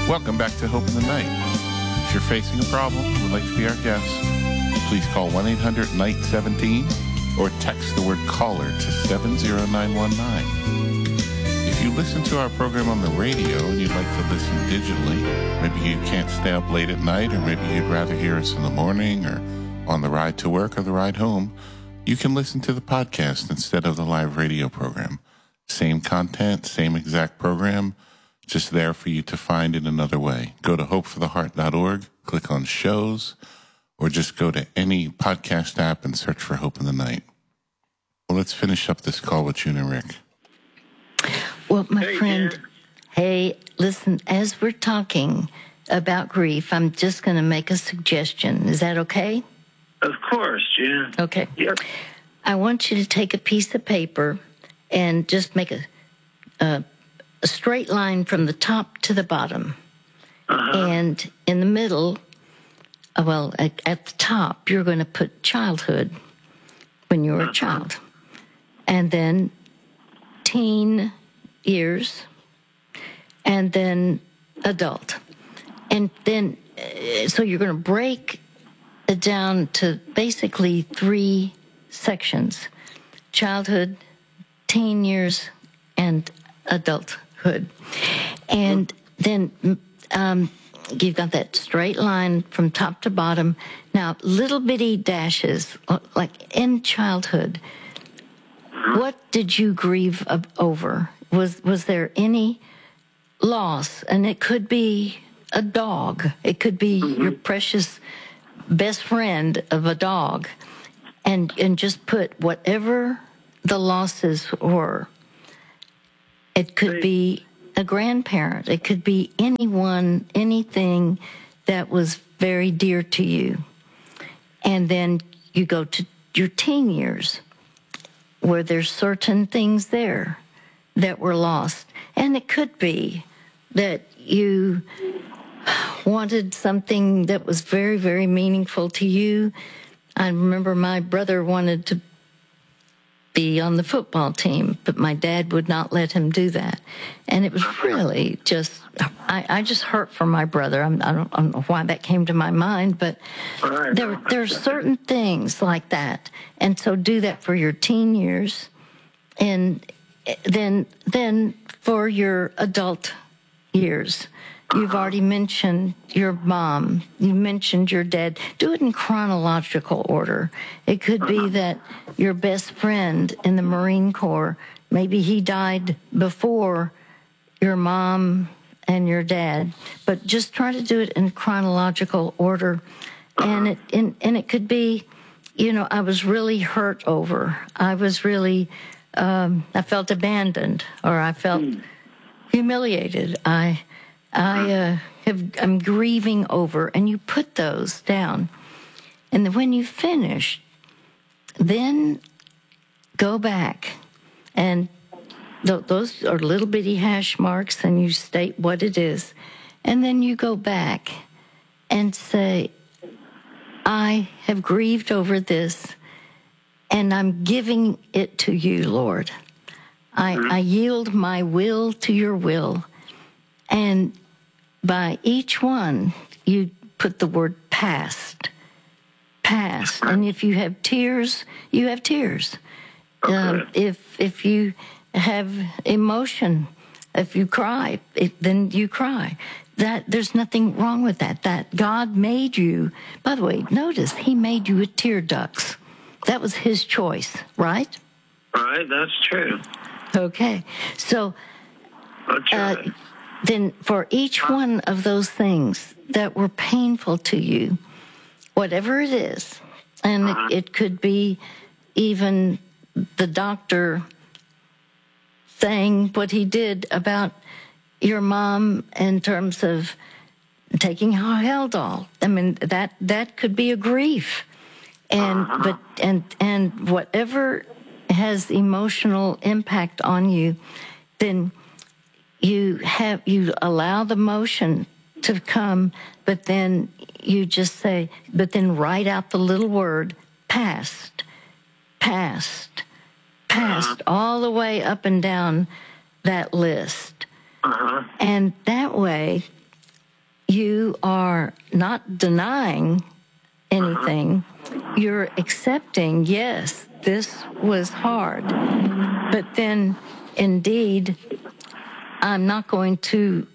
Welcome back to Hope in the Night. If you're facing a problem and would like to be our guest, please call 1-800-NIGHT-17 or text the word caller to 70919. If you listen to our program on the radio and you'd like to listen digitally, maybe you can't stay up late at night, or maybe you'd rather hear us in the morning or on the ride to work or the ride home, you can listen to the podcast instead of the live radio program. Same content, same exact program, just there for you to find in another way. Go to hopefortheheart.org, click on shows, or just go to any podcast app and search for Hope in the Night. Well, let's finish up this call with June and Rick. Well, my friend, hey, listen, as we're talking about grief, I'm just going to make a suggestion. Is that okay? Of course, June. Okay. Yep. I want you to take a piece of paper and just make a straight line from the top to the bottom. And in the middle, at the top, you're going to put childhood, when you were a child. And then teen years, and then adult. And then, so you're going to break it down to basically 3 sections: childhood, teen years, and adulthood. And then you've got that straight line from top to bottom. Now, little bitty dashes, like in childhood, what did you grieve over? Was there any loss? And it could be a dog. It could be your precious best friend of a dog. And just put whatever the losses were. It could be a grandparent. It could be anyone, anything that was very dear to you. And then you go to your teen years, where there's certain things there that were lost. And it could be that you wanted something that was very, very meaningful to you. I remember my brother wanted to be on the football team, but my dad would not let him do that. And it was really just, I just hurt for my brother. I don't know why that came to my mind, but there are certain things like that. And so do that for your teen years. And then for your adult years. You've already mentioned your mom. You mentioned your dad. Do it in chronological order. It could be that your best friend in the Marine Corps, maybe he died before your mom and your dad. But just try to do it in chronological order. And it could be, I was really hurt over. I was really, I felt abandoned, or I felt humiliated. I'm grieving over, and you put those down. And then when you finish, then go back, and those are little bitty hash marks, and you state what it is. And then you go back and say, I have grieved over this, and I'm giving it to you, Lord. I yield my will to your will. And by each one, you put the word past. And if you have tears, you have tears. If you have emotion, if you cry, then you cry. That there's nothing wrong with that. That God made you. By the way, notice He made you with tear ducts. That was His choice, right? Right, that's true. Okay, so then for each one of those things that were painful to you, whatever it is, and it could be even the doctor saying what he did about your mom in terms of taking Haldol. I mean, that could be a grief, and whatever has emotional impact on you, then you allow the emotion to come, but then you just say, but then write out the little word past, all the way up and down that list. And that way, you are not denying anything. You're accepting, yes, this was hard. But then, indeed, I'm not going to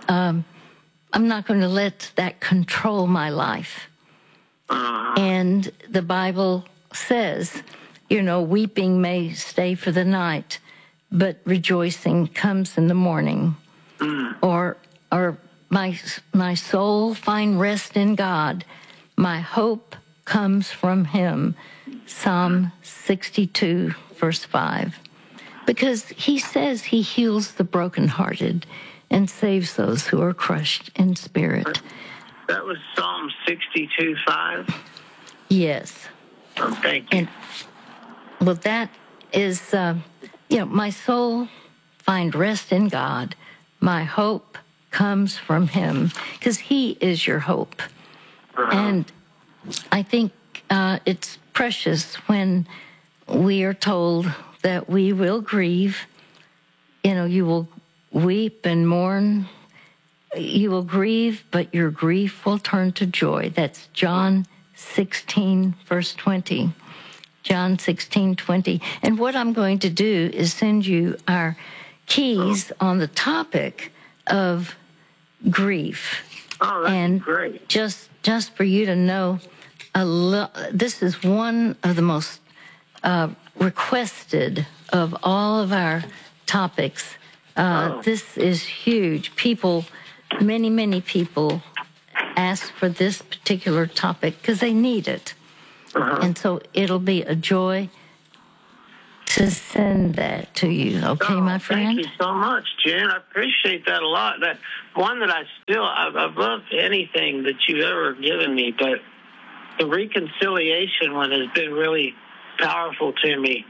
let that control my life. And the Bible says, weeping may stay for the night, but rejoicing comes in the morning. Or my soul find rest in God. My hope comes from him. Psalm 62, verse 5. Because he says he heals the brokenhearted and saves those who are crushed in spirit. That was Psalm 62:5? Yes. Oh, thank you. And, well, that is, my soul find rest in God. My hope comes from him, because he is your hope. And I think it's precious when we are told that we will grieve. You will weep and mourn. You will grieve, but your grief will turn to joy. That's John 16, verse 20. John 16:20. And what I'm going to do is send you our keys on the topic of grief. Oh, that's great. Just for you to know, this is one of the most requested of all of our topics. This is huge. Many people ask for this particular topic because they need it. And so it'll be a joy to send that to you. Okay, my friend? Thank you so much, Jen. I appreciate that a lot. That one that I've loved anything that you've ever given me, but the reconciliation one has been really powerful to me.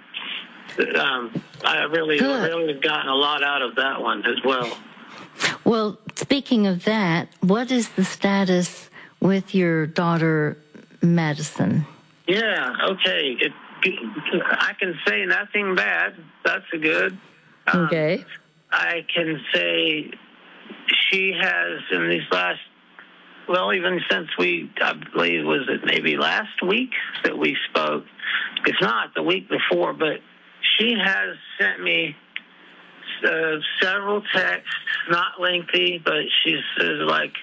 I really have gotten a lot out of that one as well. Well, speaking of that, what is the status with your daughter, Madison? Yeah, okay. I can say nothing bad. That's a good. Okay. I can say she has, in these last, even since I believe, was it maybe last week that we spoke? If not, the week before, but she has sent me several texts, not lengthy, but she says, like,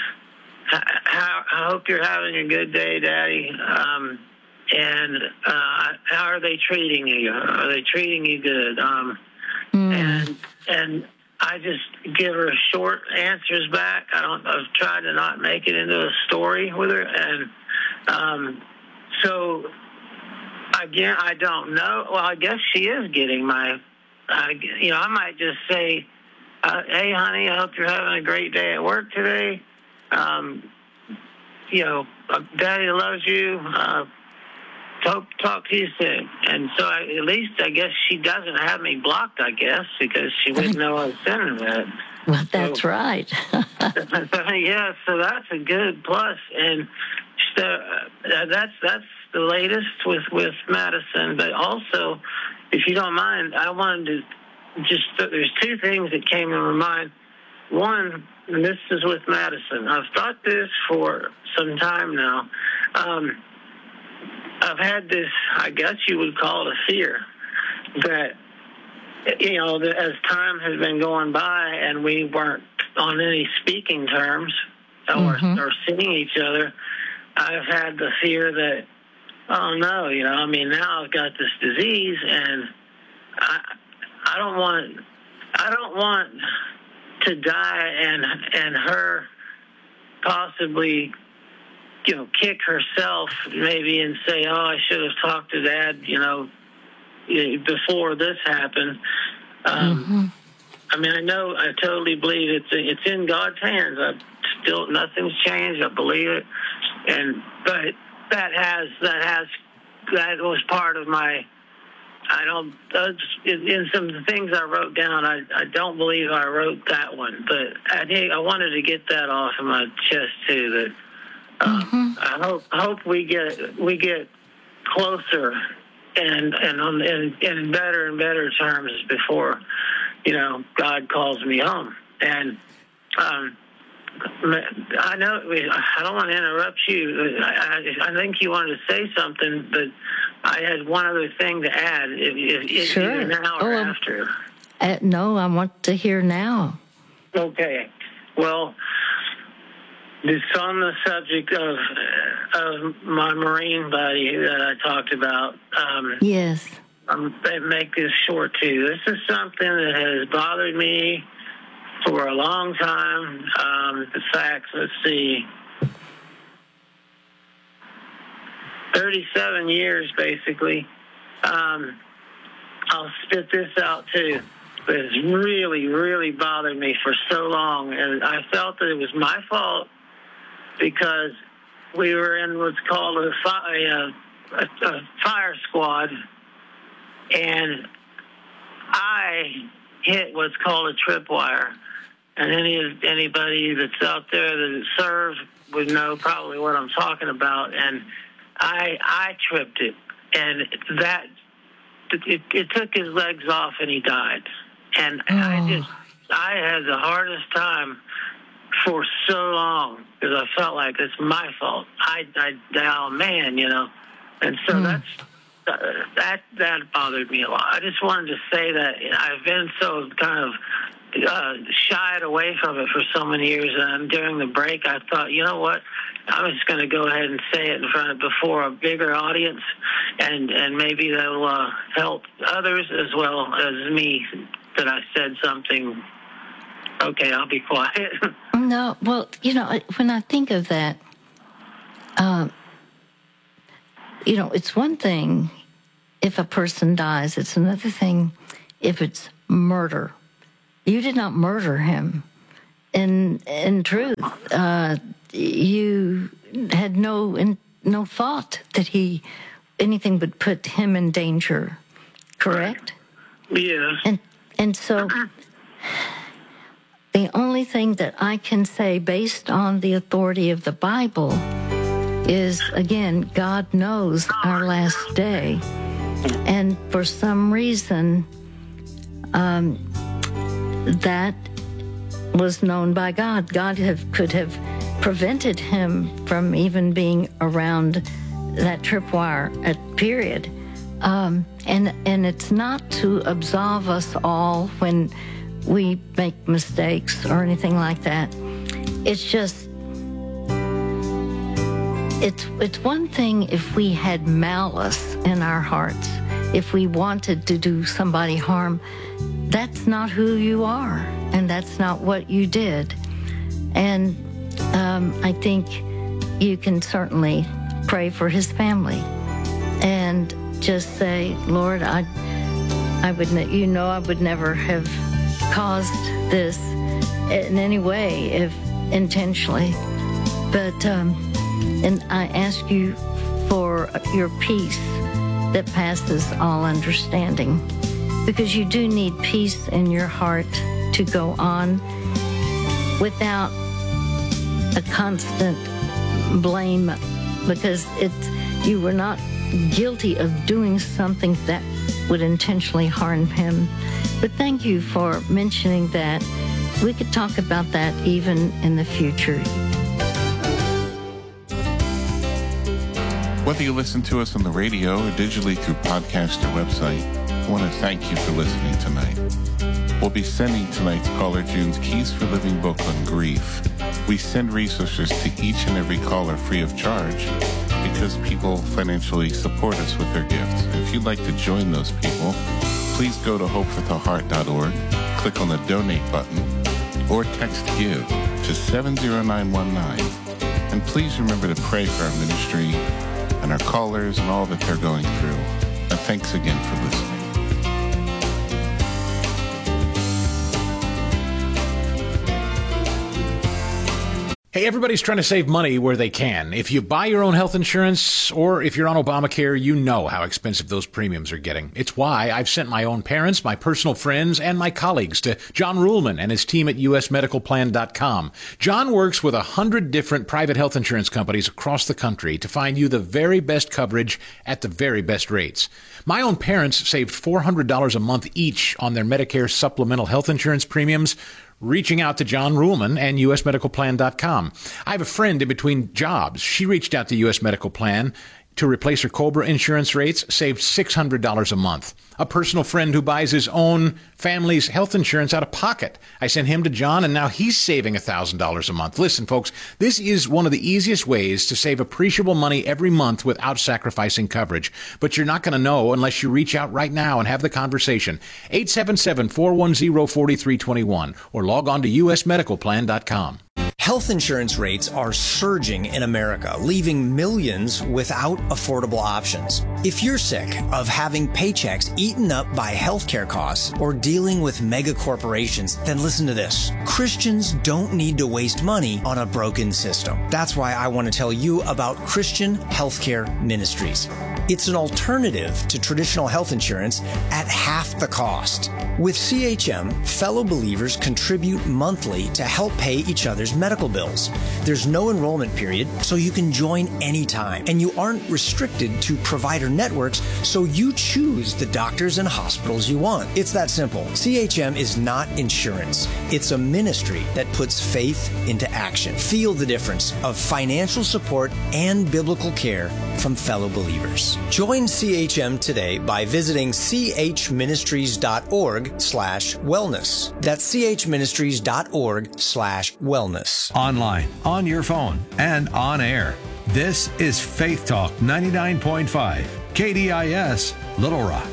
I hope you're having a good day, Daddy. And how are they treating you? Are they treating you good? And I just give her short answers back. I've tried to not make it into a story with her. And so, again, I don't know. Well, I guess she is getting I might just say, hey, honey, I hope you're having a great day at work today. Daddy loves you. Hope to talk to you soon. And so at least I guess she doesn't have me blocked, I guess, because she wouldn't know I was sending that. Well, that's right. Yeah, so that's a good plus. And so, that's the latest with Madison. But also, if you don't mind, I wanted to there's two things that came to my mind. One, and this is with Madison. I've thought this for some time now. I've had this, I guess you would call it a fear, that, as time has been going by and we weren't on any speaking terms or seeing each other, I've had the fear that, oh no, now I've got this disease and I don't want to die and her possibly kick herself maybe and say, oh, I should have talked to Dad, before this happened. I totally believe it's in God's hands. Nothing's changed. I believe it. But that was part of my, in some of the things I wrote down, I don't believe I wrote that one, but I wanted to get that off of my chest too, that I hope we get closer and in better and better terms before God calls me home. And I know I don't want to interrupt you. I think you wanted to say something, but I had one other thing to add. Sure. Either now or after. No, I want to hear now. Okay. Well, it's on the subject of my Marine buddy that I talked about. Yes. Make this short, too. This is something that has bothered me for a long time. The facts, let's see. 37 years, basically. I'll spit this out, too. But it's really, really bothered me for so long. And I felt that it was my fault because we were in what's called a fire squad. And I hit what's called a tripwire. And anybody that's out there that served would know probably what I'm talking about. And I tripped it. And it took his legs off and he died. And I had the hardest time for so long because I felt like it's my fault. Oh man, you know. And so that bothered me a lot. I just wanted to say that I've been so kind of shied away from it for so many years, and during the break I thought, you know what, I'm just going to go ahead and say it before a bigger audience, and maybe that will help others as well as me, that I said something. Okay, I'll be quiet. No, well, you know, when I think of that, you know, it's one thing if a person dies. It's another thing if it's murder. You did not murder him. In truth, you had no thought that anything would put him in danger. Correct? Yes. And so the only thing that I can say based on the authority of the Bible is, again, God knows our last day. And for some reason, that was known by God. God could have prevented him from even being around that tripwire period. And it's not to absolve us all when we make mistakes or anything like that. It's just, it's one thing if we had malice in our hearts, if we wanted to do somebody harm. That's not who you are, and that's not what you did. And I think you can certainly pray for his family and just say, Lord, I would never have caused this in any way, if intentionally. But and I ask you for your peace that passes all understanding, because you do need peace in your heart to go on without a constant blame, because you were not guilty of doing something that would intentionally harm him. But thank you for mentioning that. We could talk about that even in the future. Whether you listen to us on the radio or digitally through podcast or website, I want to thank you for listening tonight. We'll be sending tonight's Caller June's Keys for Living book on grief. We send resources to each and every caller free of charge because people financially support us with their gifts. If you'd like to join those people, please go to hopefultheheart.org, click on the donate button, or text GIVE to 70919. And please remember to pray for our ministry and our callers and all that they're going through. And thanks again for listening. Hey, everybody's trying to save money where they can. If you buy your own health insurance or if you're on Obamacare, you know how expensive those premiums are getting. It's why I've sent my own parents, my personal friends, and my colleagues to John Ruhlman and his team at usmedicalplan.com. John works with 100 different private health insurance companies across the country to find you the very best coverage at the very best rates. My own parents saved $400 a month each on their Medicare supplemental health insurance premiums. reaching out to John Ruhlman and usmedicalplan.com. I have a friend in between jobs. She reached out to US Medical Plan to replace her COBRA insurance rates, saved $600 a month. A personal friend who buys his own family's health insurance out of pocket. I sent him to John, and now he's saving $1,000 a month. Listen, folks, this is one of the easiest ways to save appreciable money every month without sacrificing coverage. But you're not going to know unless you reach out right now and have the conversation. 877-410-4321 or log on to usmedicalplan.com. Health insurance rates are surging in America, leaving millions without affordable options. If you're sick of having paychecks eaten up by healthcare costs or dealing with mega corporations, then listen to this. Christians don't need to waste money on a broken system. That's why I want to tell you about Christian Healthcare Ministries. It's an alternative to traditional health insurance at half the cost. With CHM, fellow believers contribute monthly to help pay each other's medical bills. There's no enrollment period, so you can join anytime. And you aren't restricted to provider networks, so you choose the doctors and hospitals you want. It's that simple. CHM is not insurance. It's a ministry that puts faith into action. Feel the difference of financial support and biblical care from fellow believers. Join CHM today by visiting chministries.org/wellness. That's chministries.org/wellness. Online, on your phone, and on air. This is Faith Talk 99.5, KDIS, Little Rock.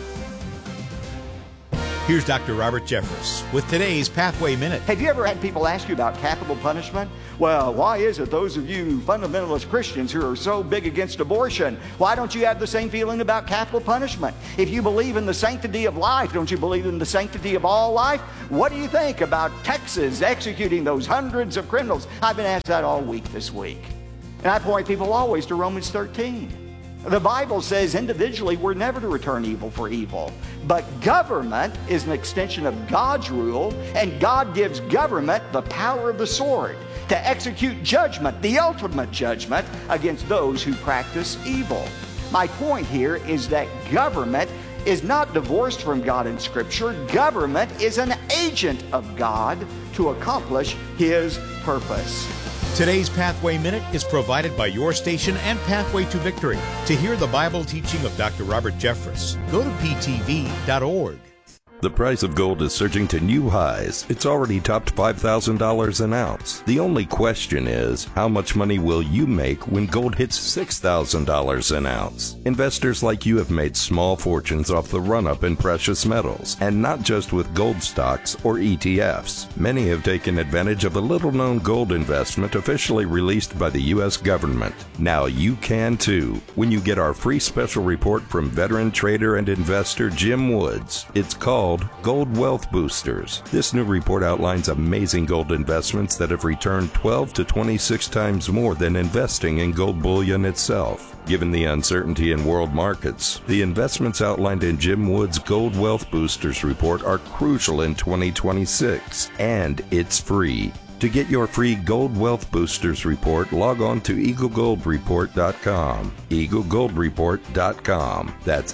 Here's Dr. Robert Jeffress with today's Pathway Minute. Have you ever had people ask you about capital punishment? Well, why is it those of you fundamentalist Christians who are so big against abortion, why don't you have the same feeling about capital punishment? If you believe in the sanctity of life, don't you believe in the sanctity of all life? What do you think about Texas executing those hundreds of criminals? I've been asked that all week this week. And I point people always to Romans 13. The Bible says individually we're never to return evil for evil. But government is an extension of God's rule, and God gives government the power of the sword to execute judgment, the ultimate judgment, against those who practice evil. My point here is that government is not divorced from God in Scripture. Government is an agent of God to accomplish His purpose. Today's Pathway Minute is provided by your station and Pathway to Victory. To hear the Bible teaching of Dr. Robert Jeffress, go to ptv.org. The price of gold is surging to new highs. It's already topped $5,000 an ounce. The only question is, how much money will you make when gold hits $6,000 an ounce? Investors like you have made small fortunes off the run-up in precious metals, and not just with gold stocks or ETFs. Many have taken advantage of a little-known gold investment officially released by the U.S. government. Now you can too, when you get our free special report from veteran trader and investor Jim Woods. It's called Gold Wealth Boosters. This new report outlines amazing gold investments that have returned 12 to 26 times more than investing in gold bullion itself. Given the uncertainty in world markets, the investments outlined in Jim Wood's Gold Wealth Boosters report are crucial in 2026, and it's free. To get your free Gold Wealth Boosters report, log on to EagleGoldReport.com. EagleGoldReport.com. That's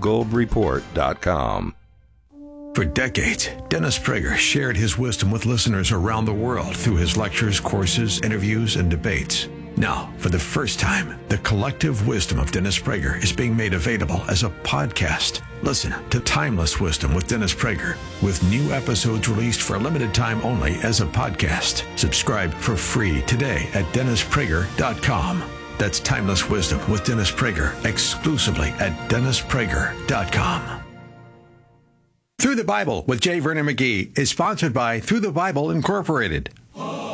EagleGoldReport.com. For decades, Dennis Prager shared his wisdom with listeners around the world through his lectures, courses, interviews, and debates. Now, for the first time, the collective wisdom of Dennis Prager is being made available as a podcast. Listen to Timeless Wisdom with Dennis Prager, with new episodes released for a limited time only as a podcast. Subscribe for free today at DennisPrager.com. That's Timeless Wisdom with Dennis Prager, exclusively at DennisPrager.com. Through the Bible with J. Vernon McGee is sponsored by Through the Bible Incorporated.